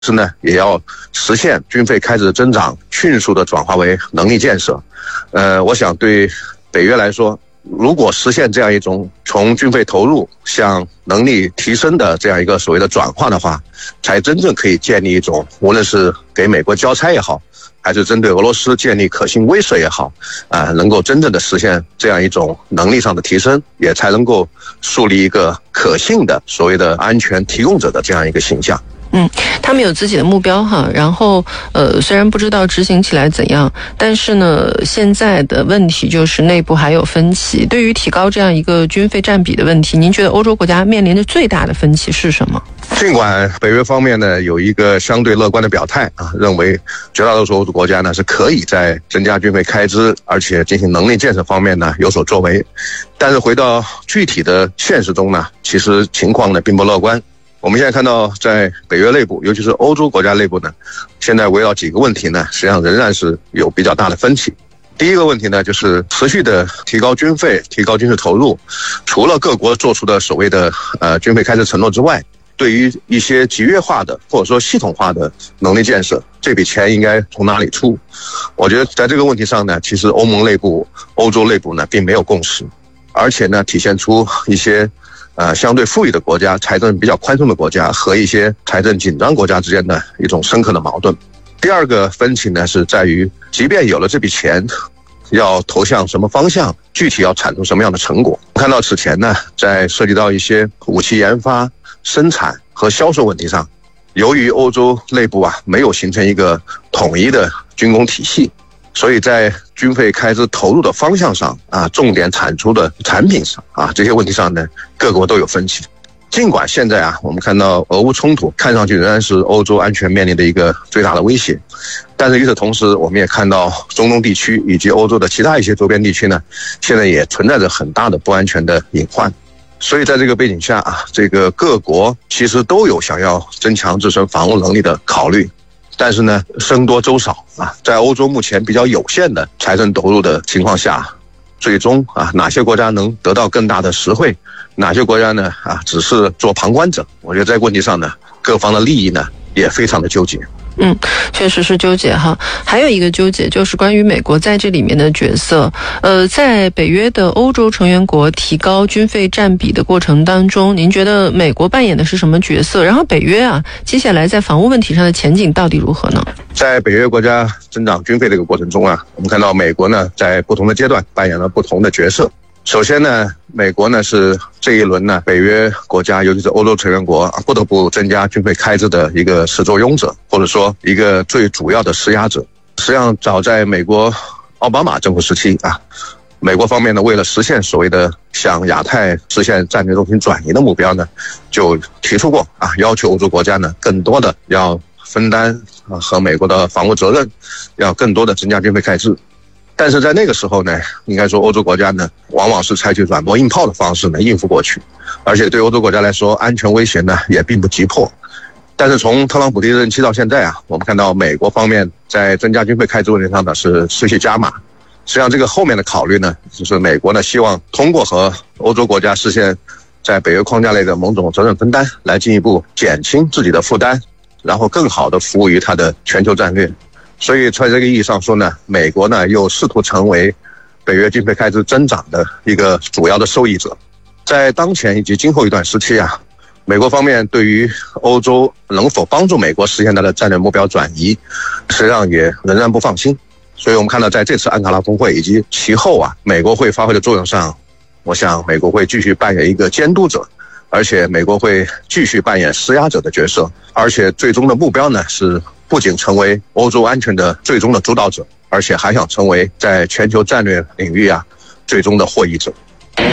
是呢，也要实现军费开支的增长迅速的转化为能力建设。我想对北约来说，如果实现这样一种从军费投入向能力提升的这样一个所谓的转化的话，才真正可以建立一种无论是给美国交差也好，还是针对俄罗斯建立可信威慑也好，能够真正的实现这样一种能力上的提升，也才能够树立一个可信的所谓的安全提供者的这样一个形象。 他们有自己的目标哈，然后虽然不知道执行起来怎样，但是呢，现在的问题就是内部还有分歧。对于提高这样一个军费占比的问题，您觉得欧洲国家面临的最大的分歧是什么？ 尽管北约方面呢有一个相对乐观的表态认为绝大多数欧洲国家呢是可以在增加军费开支，而且进行能力建设方面呢有所作为，但是回到具体的现实中呢，其实情况呢并不乐观。我们现在看到在北约内部，尤其是欧洲国家内部呢，现在围绕几个问题呢，实际上仍然是有比较大的分歧。第一个问题呢，就是持续的提高军费、提高军事投入，除了各国做出的所谓的军费开支承诺之外，对于一些集约化的或者说系统化的能力建设，这笔钱应该从哪里出？我觉得在这个问题上呢，其实欧盟内部、欧洲内部呢并没有共识，而且呢体现出一些相对富裕的国家、财政比较宽松的国家和一些财政紧张国家之间的一种深刻的矛盾。第二个分歧呢是在于，即便有了这笔钱，要投向什么方向，具体要产出什么样的成果。看到此前呢，在涉及到一些武器研发、生产和销售问题上，由于欧洲内部没有形成一个统一的军工体系，所以在军费开支投入的方向上重点产出的产品上这些问题上呢，各国都有分歧。尽管现在我们看到俄乌冲突看上去仍然是欧洲安全面临的一个最大的威胁，但是与此同时，我们也看到中东地区以及欧洲的其他一些周边地区呢，现在也存在着很大的不安全的隐患。所以在这个背景下这个各国其实都有想要增强自身防务能力的考虑，但是呢，僧多粥少在欧洲目前比较有限的财政投入的情况下，最终哪些国家能得到更大的实惠，哪些国家呢只是做旁观者？我觉得在问题上呢，各方的利益呢也非常的纠结。 确实是纠结哈。还有一个纠结就是关于美国在这里面的角色。在北约的欧洲成员国提高军费占比的过程当中，您觉得美国扮演的是什么角色？然后北约接下来在防务问题上的前景到底如何呢？ 在北约国家增长军费这个过程中我们看到美国呢在不同的阶段扮演了不同的角色。首先呢，美国呢是这一轮呢北约国家，尤其是欧洲成员国不得不增加军费开支的一个始作俑者，或者说一个最主要的施压者。实际上早在美国奥巴马政府时期美国方面呢为了实现所谓的向亚太实现战略中心转移的目标呢，就提出过要求欧洲国家呢更多的要分担和美国的防务责任，要更多的增加军费开支。但是在那个时候呢，应该说欧洲国家呢往往是采取软磨硬泡的方式呢应付过去，而且对欧洲国家来说，安全威胁呢也并不急迫。但是从特朗普第一任期到现在我们看到美国方面在增加军费开支问题上呢是持续加码。实际上这个后面的考虑呢，就是美国呢希望通过和欧洲国家实现在北约框架内的某种责任分担，来进一步减轻自己的负担，然后更好的服务于它的全球战略。所以在这个意义上说呢，美国呢又试图成为北约军费开支增长的一个主要的受益者。在当前以及今后一段时期美国方面对于欧洲能否帮助美国实现它的战略目标转移，实际上也仍然不放心。所以我们看到在这次安卡拉峰会以及其后美国会发挥的作用上，我想美国会继续扮演一个监督者，而且美国会继续扮演施压者的角色，而且最终的目标呢是不仅成为欧洲安全的最终的主导者，而且还想成为在全球战略领域最终的获益者。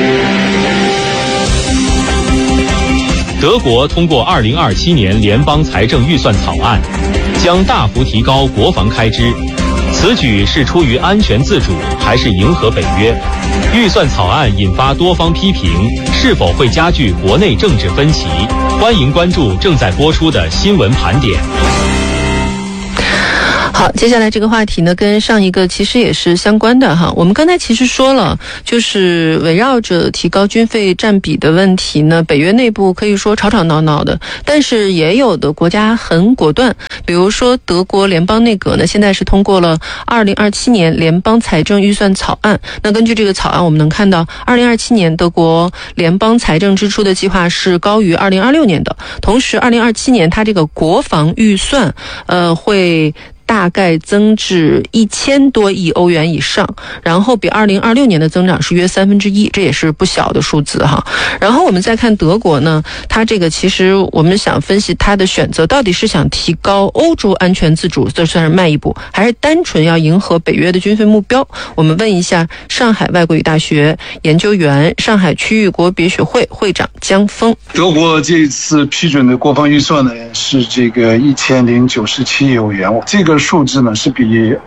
德国通过2027年联邦财政预算草案，将大幅提高国防开支。此举是出于安全自主，还是迎合北约？预算草案引发多方批评，是否会加剧国内政治分歧？欢迎关注正在播出的新闻盘点。 好，接下来这个话题呢，跟上一个其实也是相关的哈。我们刚才其实说了，就是围绕着提高军费占比的问题呢，北约内部可以说吵吵闹闹的，但是也有的国家很果断，比如说德国联邦内阁呢，现在是通过了2027年联邦财政预算草案。那根据这个草案，我们能看到2027年德国联邦财政支出的计划是高于2026年的，同时2027年它这个国防预算会大概增至1000多亿欧元以上，然后比2026年的增长是约1/3，这也是不小的数字哈。然后我们再看德国呢，它这个其实我们想分析它的选择到底是想提高欧洲安全自主，这算是迈一步，还是单纯要迎合北约的军费目标？我们问一下上海外国语大学研究员、上海区域国别学会会长江峰。 德国这次批准的国防预算呢是这个1097亿欧元，这个数字呢是比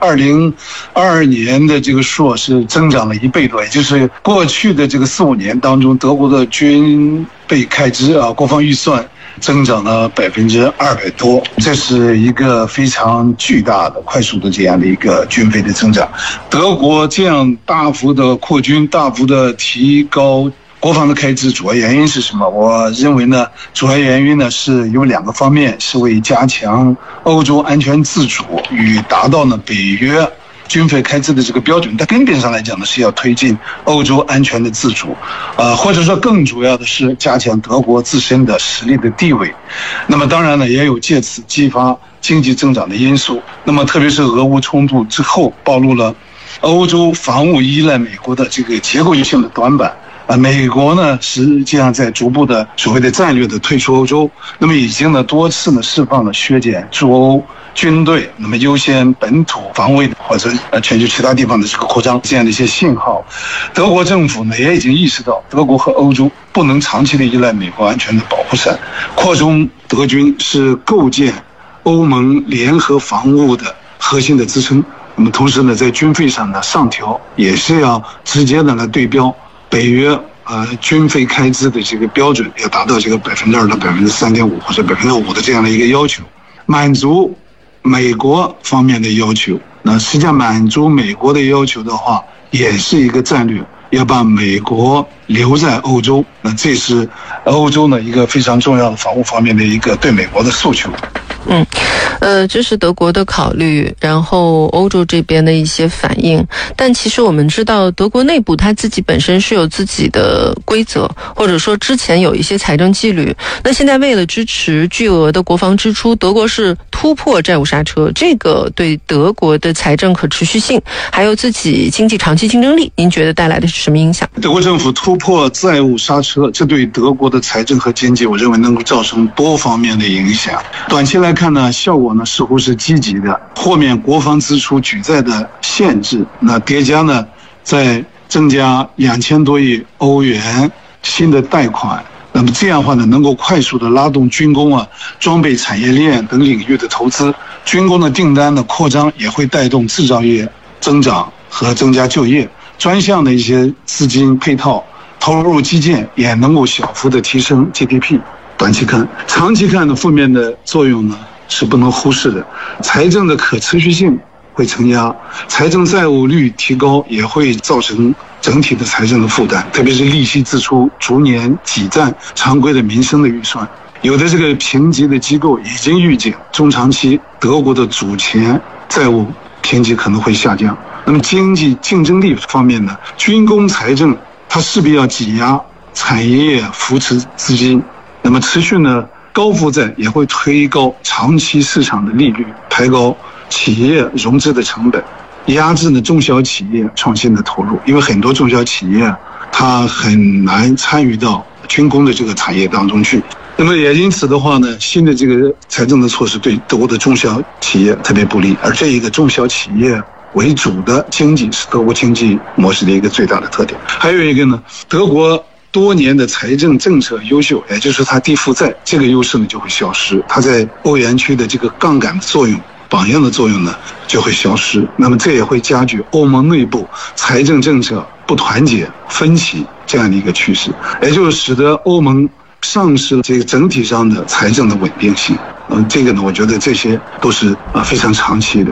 2022年的这个数是增长了1倍多，也就是过去的这个4-5年当中，德国的军备开支国防预算增长了200多，这是一个非常巨大的、快速的这样的一个军费的增长。德国这样大幅的扩军、大幅的提高国防的开支，主要原因是什么？我认为呢，主要原因呢是有2个方面，是为加强欧洲安全自主与达到呢北约军费开支的这个标准。但根本上来讲呢，是要推进欧洲安全的自主，或者说更主要的是加强德国自身的实力的地位。那么当然呢，也有借此激发经济增长的因素。那么特别是俄乌冲突之后，暴露了欧洲防务依赖美国的这个结构性的短板。美国呢实际上在逐步的所谓的战略的退出欧洲，那么已经呢多次呢释放了削减驻欧军队，那么优先本土防卫或者全球其他地方的这个扩张这样的一些信号。德国政府呢也已经意识到，德国和欧洲不能长期的依赖美国安全的保护伞，扩充德军是构建欧盟联合防务的核心的支撑。那么同时呢，在军费上呢上调，也是要直接的来对标北约军费开支的这个标准，要达到这个2%到3.5%或者5%的这样的一个要求，满足美国方面的要求。那实际上满足美国的要求的话，也是一个战略，要把美国留在欧洲。那这是欧洲呢一个非常重要的防务方面的一个对美国的诉求。 这是德国的考虑，然后欧洲这边的一些反应。但其实我们知道，德国内部它自己本身是有自己的规则，或者说之前有一些财政纪律。那现在为了支持巨额的国防支出，德国是突破债务刹车，这个对德国的财政可持续性，还有自己经济长期竞争力，您觉得带来的是什么影响？ 德国政府突破债务刹车，这对德国的财政和经济，我认为能够造成多方面的影响。短期来看呢，效果呢似乎是积极的，豁免国防支出举债的限制，那叠加呢再增加2000多亿欧元新的贷款，那么这样的话呢，能够快速的拉动军工装备产业链等领域的投资，军工的订单的扩张也会带动制造业增长和增加就业，专项的一些资金配套投入基建也能够小幅的提升 GDP。 短期看，长期看的负面的作用呢是不能忽视的，财政的可持续性会承压，财政债务率提高也会造成整体的财政的负担，特别是利息支出逐年挤占常规的民生的预算。有的这个评级的机构已经预警，中长期德国的主权债务评级可能会下降。那么经济竞争力方面呢，军工财政它势必要挤压产业扶持资金，那么持续呢高负债也会推高长期市场的利率，抬高企业融资的成本，压制呢中小企业创新的投入，因为很多中小企业它很难参与到军工的这个产业当中去。那么也因此的话呢，新的这个财政的措施对德国的中小企业特别不利，而这一个中小企业为主的经济是德国经济模式的一个最大的特点。还有一个呢，德国多年的财政政策优秀，也就是它低负债，这个优势呢就会消失，它在欧元区的这个杠杆的作用、榜样的作用呢就会消失。那么这也会加剧欧盟内部财政政策不团结、分歧这样的一个趋势，也就是使得欧盟丧失了这个整体上的财政的稳定性。这个呢，我觉得这些都是非常长期的。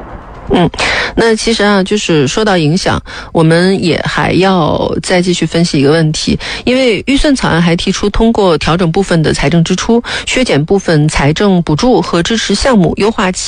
那其实啊，就是说到影响，我们也还要再继续分析一个问题，因为预算草案还提出通过调整部分的财政支出，削减部分财政补助和支持项目，优化